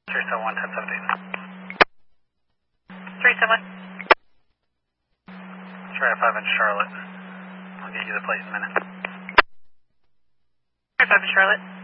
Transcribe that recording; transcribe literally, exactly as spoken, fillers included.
three seven one, ten seventeen. three seven one. Try a five in Charlotte. I'll get you the plate in a minute. three five in Charlotte.